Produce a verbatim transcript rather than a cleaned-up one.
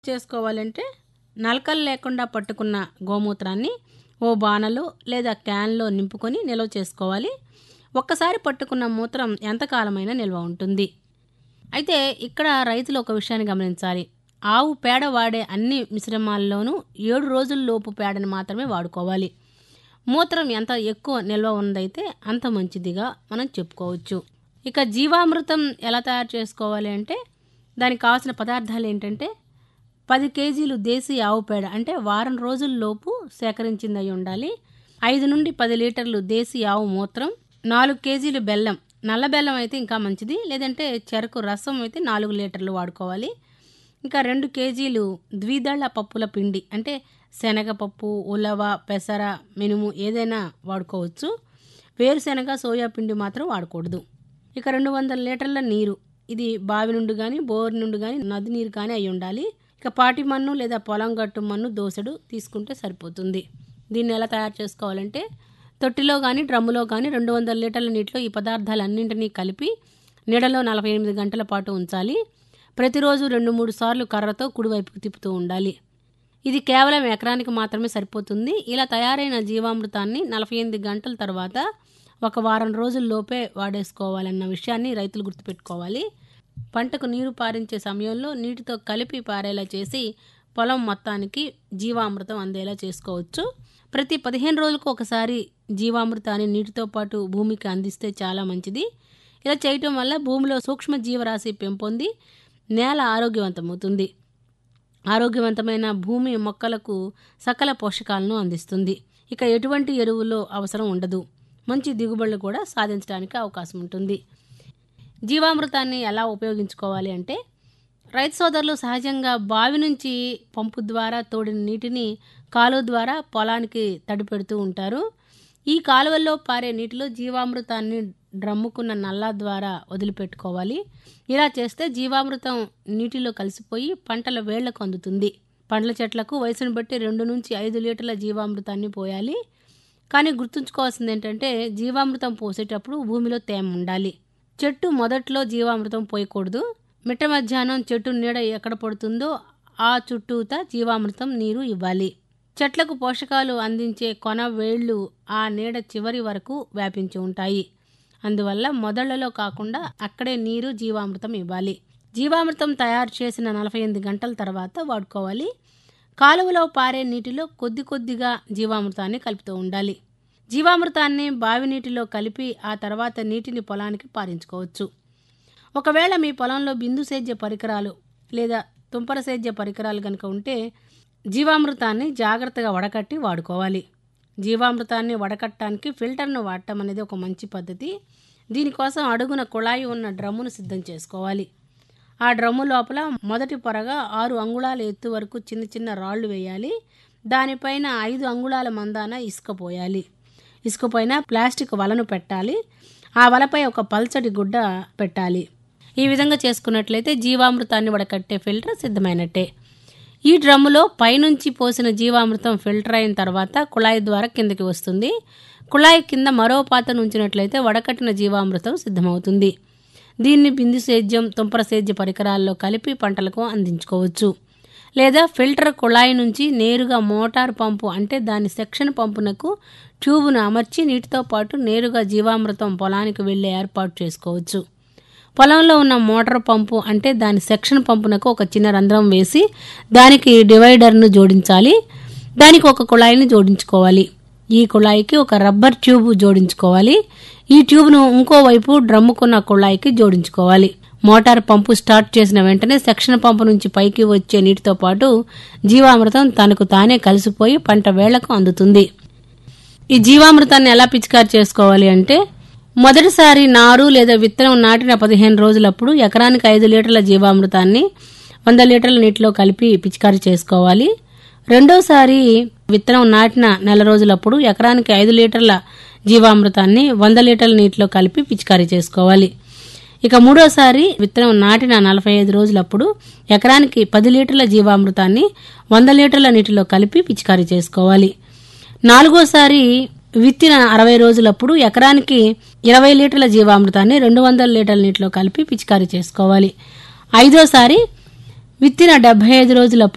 చేసుకోవాలంటే నలకలు లేకుండా పట్టుకున్న గోమూత్రాన్ని ఓ బాణలో లేదా క్యాన్లో నింపుకొని నిల్వ చేసుకోవాలి. ఒక్కసారి పట్టుకున్న మూత్రం ఎంతకాలమైనా నిల్వ ఉంటుంది. అయితే ఇక్కడ రైతులు ఒక విషయాన్ని గమనించాలి. ఆవు పేడ వాడే అన్ని మిశ్రమాల్లోనూ ఏడు రోజుల్లోపు పేడని మాత్రమే వాడుకోవాలి. మూత్రం ఎంత ఎక్కువ నిల్వ ఉందైతే అంత మంచిదిగా మనం చెప్పుకోవచ్చు. ఇక జీవామృతం ఎలా తయారు చేసుకోవాలి అంటే దానికి కావాల్సిన పదార్థాలు ఏంటంటే పది కేజీలు దేశీ ఆవు పేడ అంటే వారం రోజుల్లోపు సేకరించింది అయి ఉండాలి. ఐదు నుండి పది లీటర్లు దేశీ ఆవు మూత్రం, నాలుగు కేజీలు బెల్లం, నల్ల బెల్లం అయితే ఇంకా మంచిది, లేదంటే చెరకు రసం అయితే నాలుగు లీటర్లు వాడుకోవాలి. ఇంకా రెండు కేజీలు ద్విదళ పప్పుల పిండి అంటే శనగపప్పు, ఉలవ, పెసర, మినుము ఏదైనా వాడుకోవచ్చు. వేరుశెనగ, సోయా పిండి మాత్రం వాడకూడదు. ఇక రెండు వందల లీటర్ల నీరు, ఇది బావి నుండి కానీ బోర్ నుండి కానీ నది నీరు కానీ అయి ఉండాలి. ఇక పాటి మన్ను లేదా పొలం గట్టు మన్ను దోసెడు తీసుకుంటే సరిపోతుంది. దీన్ని ఎలా తయారు చేసుకోవాలంటే తొట్టిలో కానీ డ్రమ్ములో కానీ రెండు వందల లీటర్ల నీటిలో ఈ పదార్థాలన్నింటినీ కలిపి నీడలో నలభై ఎనిమిది గంటల పాటు ఉంచాలి. ప్రతిరోజు రెండు మూడు సార్లు కర్రతో కుడివైపుకు తిప్పుతూ ఉండాలి. ఇది కేవలం ఎకరానికి మాత్రమే సరిపోతుంది. ఇలా తయారైన జీవామృతాన్ని నలభై ఎనిమిది గంటల తర్వాత ఒక వారం రోజుల్లోపే వాడేసుకోవాలన్న విషయాన్ని రైతులు గుర్తుపెట్టుకోవాలి. పంటకు నీరు పారించే సమయంలో నీటితో కలిపి పారేలా చేసి పొలం మొత్తానికి జీవామృతం అందేలా చేసుకోవచ్చు. ప్రతి పదిహేను రోజులకు ఒకసారి జీవామృతాన్ని నీటితో పాటు భూమికి అందిస్తే చాలా మంచిది. ఇలా చేయటం వల్ల భూమిలో సూక్ష్మ జీవరాశి పెంపొంది నేల ఆరోగ్యవంతమవుతుంది. ఆరోగ్యవంతమైన భూమి మొక్కలకు సకల పోషకాలను అందిస్తుంది. ఇక ఎటువంటి ఎరువులో అవసరం ఉండదు. మంచి దిగుబడులు కూడా సాధించడానికి అవకాశం ఉంటుంది. జీవామృతాన్ని ఎలా ఉపయోగించుకోవాలి అంటే రైతు సోదరులు సహజంగా బావి నుంచి పంపు ద్వారా తోడిన నీటిని కాలువ ద్వారా పొలానికి తడిపెడుతూ ఉంటారు. ఈ కాలువల్లో పారే నీటిలో జీవామృతాన్ని డ్రమ్ముకున్న నల్లా ద్వారా వదిలిపెట్టుకోవాలి. ఇలా చేస్తే జీవామృతం నీటిలో కలిసిపోయి పంటల వేళ్లకు అందుతుంది. పండ్ల చెట్లకు వయసును బట్టి రెండు నుంచి ఐదు లీటర్ల జీవామృతాన్ని పోయాలి. కానీ గుర్తుంచుకోవాల్సింది ఏంటంటే జీవామృతం పోసేటప్పుడు భూమిలో తేమ ఉండాలి. చెట్టు మొదట్లో జీవామృతం పోయకూడదు. మిట్ట మధ్యాహ్నం చెట్టు నీడ ఎక్కడ పడుతుందో ఆ చుట్టూతా జీవామృతం నీరు ఇవ్వాలి. చెట్లకు పోషకాలు అందించే కొన వేళ్లు ఆ నీడ చివరి వరకు వ్యాపించి ఉంటాయి. అందువల్ల మొదళ్లలో కాకుండా అక్కడే నీరు జీవామృతం ఇవ్వాలి. జీవామృతం తయారు చేసిన నలభై ఎనిమిది గంటల తర్వాత వాడుకోవాలి. కాలువలో పారే నీటిలో కొద్ది కొద్దిగా జీవామృతాన్ని కలుపుతూ ఉండాలి. జీవామృతాన్ని బావి నీటిలో కలిపి ఆ తర్వాత నీటిని పొలానికి పారించుకోవచ్చు. ఒకవేళ మీ పొలంలో బిందు సేద్య పరికరాలు లేదా తుంపర సేద్య పరికరాలు కనుక ఉంటే జీవామృతాన్ని జాగ్రత్తగా వడకట్టి వాడుకోవాలి. జీవామృతాన్ని వడకట్టడానికి ఫిల్టర్ను వాడటం అనేది ఒక మంచి పద్ధతి. దీనికోసం అడుగున కుళాయి ఉన్న డ్రమ్మును సిద్ధం చేసుకోవాలి. ఆ డ్రమ్ము లోపల మొదటి పొరగా ఆరు అంగుళాల ఎత్తు వరకు చిన్న చిన్న రాళ్లు వేయాలి. దానిపైన ఐదు అంగుళాల మందాన ఇసుక పోయాలి. ఇసుక పైన ప్లాస్టిక్ వలను పెట్టాలి. ఆ వలపై ఒక పల్చటి గుడ్డ పెట్టాలి. ఈ విధంగా చేసుకున్నట్లయితే జీవామృతాన్ని వడకట్టే ఫిల్టర్ సిద్ధమైనట్టే. ఈ డ్రమ్ములో పైనుంచి పోసిన జీవామృతం ఫిల్టర్ అయిన తర్వాత కుళాయి ద్వారా కిందకి వస్తుంది. కుళాయి కింద మరో పాత్ర ఉంచినట్లయితే వడకట్టిన జీవామృతం సిద్ధమవుతుంది. దీన్ని బిందు సేద్యం, తుంపర సేద్య పరికరాల్లో కలిపి పంటలకు అందించుకోవచ్చు. లేదా ఫిల్టర్ కుళాయి నుంచి నేరుగా మోటార్ పంపు అంటే దాని సెక్షన్ పంపునకు ట్యూబును అమర్చి నీటితో పాటు నేరుగా జీవామృతం పొలానికి వెళ్లే ఏర్పాటు చేసుకోవచ్చు. పొలంలో ఉన్న మోటార్ పంపు అంటే దాని సెక్షన్ పంపునకు ఒక చిన్న రంధ్రం వేసి దానికి డివైడర్ను జోడించాలి. దానికి ఒక కుళాయిని జోడించుకోవాలి. ఈ కుళాయికి ఒక రబ్బర్ ట్యూబ్ జోడించుకోవాలి. ఈ ట్యూబ్ను ఇంకోవైపు డ్రమ్ముకున్న కుళాయికి జోడించుకోవాలి. మోటార్ పంపు స్టార్ట్ చేసిన వెంటనే సెక్షన్ పంపు నుంచి పైకి వచ్చే నీటితో పాటు జీవామృతం తనకు తానే కలిసిపోయి పంట వేళ్లకు అందుతుంది. ఈ జీవామృతాన్ని ఎలా పిచికారి చేసుకోవాలి అంటే మొదటిసారి నారు లేదా విత్తనం నాటిన పదిహేను రోజులప్పుడు ఎకరానికి ఐదు లీటర్ల జీవామృతాన్ని వంద లీటర్ల నీటిలో కలిపి పిచికారి చేసుకోవాలి. రెండోసారి విత్తనం నాటిన నెల రోజులప్పుడు ఎకరానికి ఐదు లీటర్ల జీవామృతాన్ని వంద లీటర్ల నీటిలో కలిపి పిచికారి చేసుకోవాలి. ఇక మూడోసారి విత్తనం నాటిన నలభై ఐదు రోజులప్పుడు ఎకరానికి పది లీటర్ల జీవామృతాన్ని వంద లీటర్ల నీటిలో కలిపి పిచికారి చేసుకోవాలి. నాలుగోసారి విత్తిన అరవై రోజులప్పుడు ఎకరానికి ఇరవై లీటర్ల జీవామృతాన్ని రెండు వందల లీటర్ల నీటిలో కలిపి పిచికారి చేసుకోవాలి. ఐదోసారి విత్తిన డెబ్బై ఐదు రోజులప్పుడు